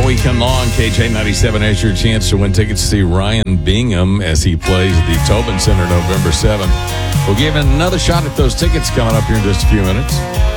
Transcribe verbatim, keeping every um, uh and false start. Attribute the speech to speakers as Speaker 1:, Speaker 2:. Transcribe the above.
Speaker 1: All weekend long, K J ninety-seven has your chance to win tickets to see Ryan Bingham as he plays at the Tobin Center November seventh. We'll give you another shot at those tickets coming up here in just a few minutes.